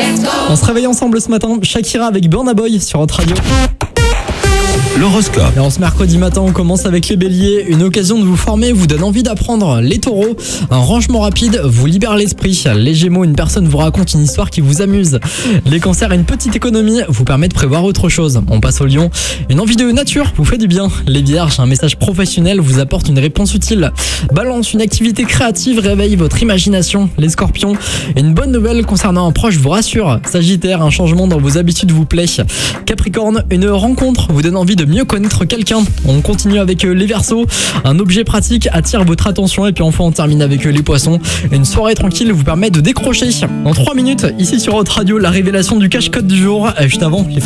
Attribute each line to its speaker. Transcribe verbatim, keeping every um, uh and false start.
Speaker 1: On se réveille ensemble ce matin, Shakira avec Burna Boy sur notre radio.
Speaker 2: L'horoscope.
Speaker 1: Et en ce mercredi matin, on commence avec les béliers. Une occasion de vous former vous donne envie d'apprendre. Les taureaux, un rangement rapide vous libère l'esprit. Les gémeaux, une personne vous raconte une histoire qui vous amuse. Les cancers, une petite économie vous permet de prévoir autre chose. On passe au lion. Une envie de nature vous fait du bien. Les vierges, un message professionnel vous apporte une réponse utile. Balance, une activité créative réveille votre imagination. Les scorpions, une bonne nouvelle concernant un proche vous rassure. Sagittaire, un changement dans vos habitudes vous plaît. Capricorne, une rencontre vous donne envie de mieux connaître quelqu'un. On continue avec les Verseaux. Un objet pratique attire votre attention. Et puis enfin, on termine avec les Poissons. Une soirée tranquille vous permet de décrocher. Dans trois minutes, ici sur votre radio, la révélation du cache-code du jour. Juste avant, les